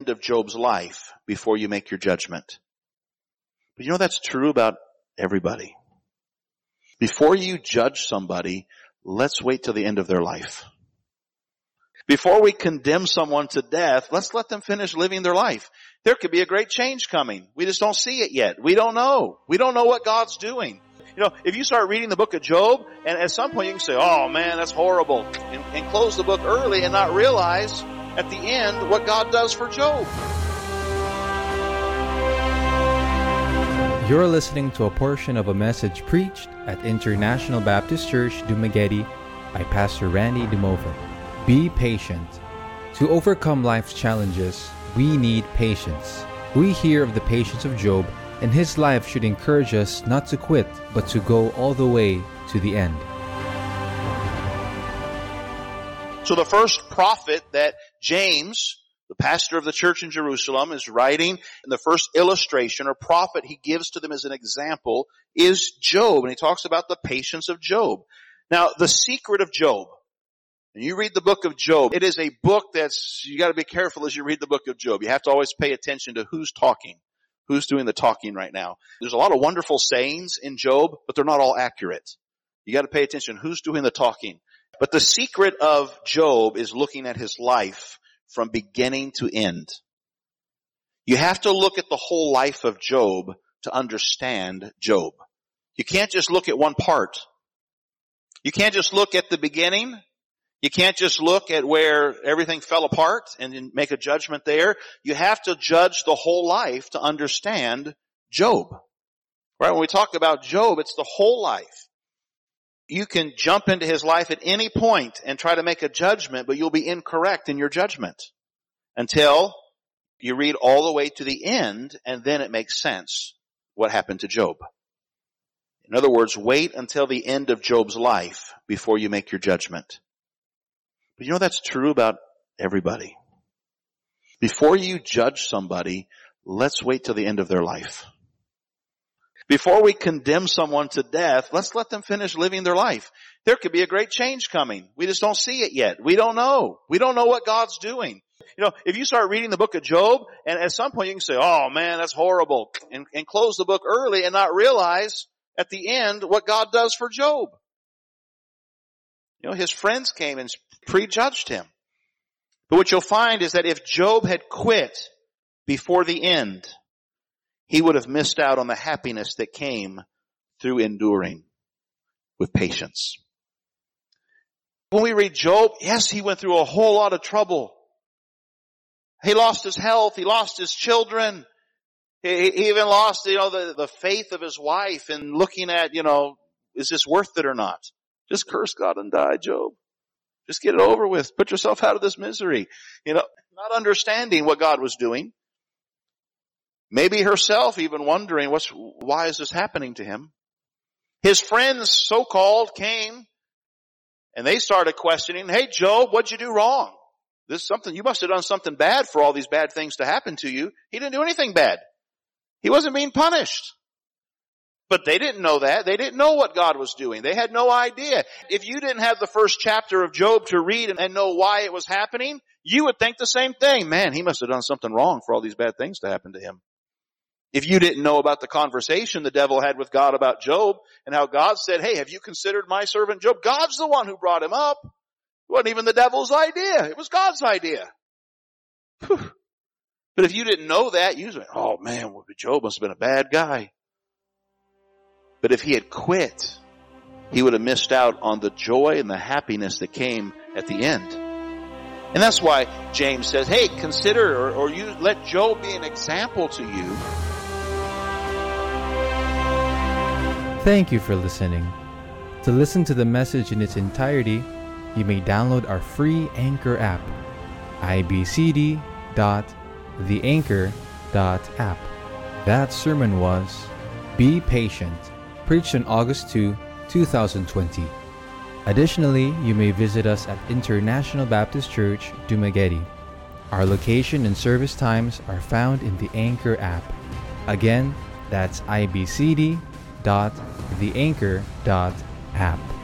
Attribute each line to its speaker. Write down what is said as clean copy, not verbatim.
Speaker 1: of Job's life before you make your judgment. But you know that's true about everybody. Before you judge somebody, let's wait till the end of their life. Before we condemn someone to death, let's let them finish living their life. There could be a great change coming. We just don't see it yet. We don't know. We don't know what God's doing. You know, if you start reading the book of Job, and at some point you can say, oh man, that's horrible, and close the book early and not realize at the end what God does for Job.
Speaker 2: You're listening to a portion of a message preached at International Baptist Church, Dumaguete by Pastor Randy Dumova. Be patient. To overcome life's challenges, we need patience. We hear of the patience of Job, and his life should encourage us not to quit, but to go all the way to the end.
Speaker 1: So the first prophet that James, the pastor of the church in Jerusalem, is writing, and the first illustration or prophet he gives to them as an example is Job. And he talks about the patience of Job. Now, the secret of Job. And you read the book of Job, it is a book you got to be careful as you read the book of Job. You have to always pay attention to who's talking, who's doing the talking right now. There's a lot of wonderful sayings in Job, but they're not all accurate. You got to pay attention who's doing the talking. But the secret of Job is looking at his life from beginning to end. You have to look at the whole life of Job to understand Job. You can't just look at one part. You can't just look at the beginning. You can't just look at where everything fell apart and make a judgment there. You have to judge the whole life to understand Job. Right? When we talk about Job, it's the whole life. You can jump into his life at any point and try to make a judgment, but you'll be incorrect in your judgment until you read all the way to the end, and then it makes sense what happened to Job. In other words, wait until the end of Job's life before you make your judgment. But you know that's true about everybody. Before you judge somebody, let's wait till the end of their life. Before we condemn someone to death, let's let them finish living their life. There could be a great change coming. We just don't see it yet. We don't know. We don't know what God's doing. You know, if you start reading the book of Job, and at some point you can say, oh man, that's horrible, and close the book early and not realize at the end what God does for Job. You know, his friends came and prejudged him. But what you'll find is that if Job had quit before the end, he would have missed out on the happiness that came through enduring with patience. When we read Job, yes, he went through a whole lot of trouble. He lost his health. He lost his children. He even lost, the faith of his wife and looking at, is this worth it or not? Just curse God and die, Job. Just get it over with. Put yourself out of this misery. Not understanding what God was doing. Maybe herself even wondering, why is this happening to him? His friends, so-called, came and they started questioning, hey Job, what'd you do wrong? You must have done something bad for all these bad things to happen to you. He didn't do anything bad. He wasn't being punished. But they didn't know that. They didn't know what God was doing. They had no idea. If you didn't have the first chapter of Job to read and know why it was happening, you would think the same thing. Man, he must have done something wrong for all these bad things to happen to him. If you didn't know about the conversation the devil had with God about Job and how God said, hey, have you considered my servant Job? God's the one who brought him up. It wasn't even the devil's idea. It was God's idea. Whew. But if you didn't know that, you'd say, oh man, Job must have been a bad guy. But if he had quit, he would have missed out on the joy and the happiness that came at the end. And that's why James says, hey, consider or you let Job be an example to you.
Speaker 2: Thank you for listening. To listen to the message in its entirety, you may download our free Anchor app, ibcd.theanchor.app. That sermon was Be Patient, preached on August 2, 2020. Additionally, you may visit us at International Baptist Church, Dumaguete. Our location and service times are found in the Anchor app. Again, that's ibcd.theanchor.app.